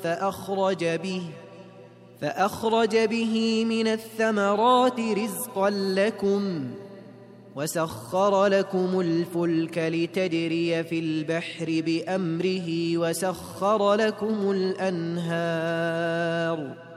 فأخرج به من الثمرات رزقا لكم وسخر لكم الفلك لتجري في البحر بأمره وسخر لكم الأنهار